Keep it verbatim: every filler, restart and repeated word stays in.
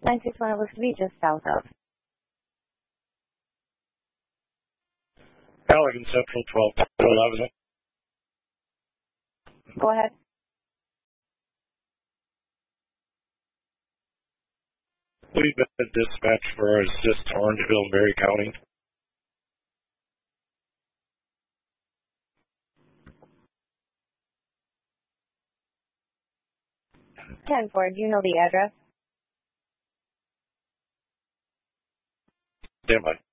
nine six one looks to be just south of. Allegan Central, twelve eleven. Go ahead. We've been dispatched for assist to Orangeville and Berry County. ten four, do you know the address? Stand by.